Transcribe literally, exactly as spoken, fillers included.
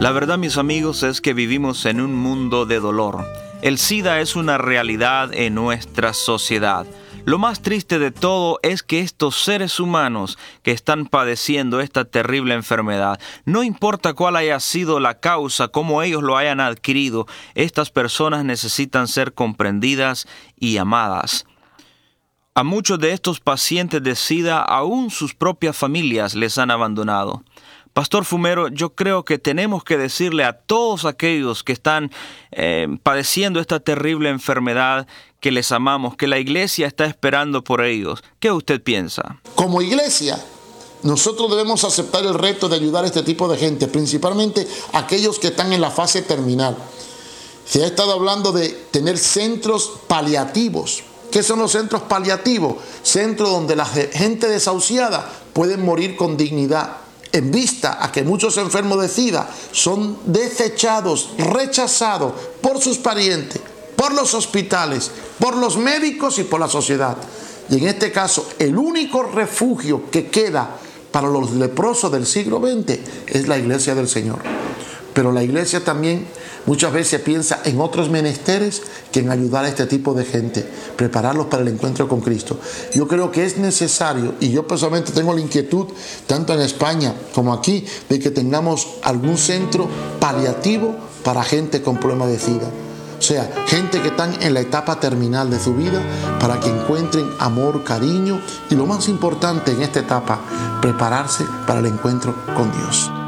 La verdad, mis amigos, es que vivimos en un mundo de dolor. El SIDA es una realidad en nuestra sociedad. Lo más triste de todo es que estos seres humanos que están padeciendo esta terrible enfermedad, no importa cuál haya sido la causa, cómo ellos lo hayan adquirido, estas personas necesitan ser comprendidas y amadas. A muchos de estos pacientes de SIDA, aún sus propias familias les han abandonado. Pastor Fumero, yo creo que tenemos que decirle a todos aquellos que están eh, padeciendo esta terrible enfermedad que les amamos, que la iglesia está esperando por ellos. ¿Qué usted piensa? Como iglesia, nosotros debemos aceptar el reto de ayudar a este tipo de gente, principalmente aquellos que están en la fase terminal. Se ha estado hablando de tener centros paliativos. ¿Qué son los centros paliativos? Centros donde la gente desahuciada puede morir con dignidad, en vista a que muchos enfermos de SIDA son desechados, rechazados por sus parientes, por los hospitales, por los médicos y por la sociedad. Y en este caso, el único refugio que queda para los leprosos del siglo veinte es la iglesia del Señor. Pero la iglesia también muchas veces piensa en otros menesteres que en ayudar a este tipo de gente, prepararlos para el encuentro con Cristo. Yo creo que es necesario, y yo personalmente tengo la inquietud, tanto en España como aquí, de que tengamos algún centro paliativo para gente con problemas de SIDA. O sea, gente que están en la etapa terminal de su vida, para que encuentren amor, cariño y lo más importante en esta etapa, prepararse para el encuentro con Dios.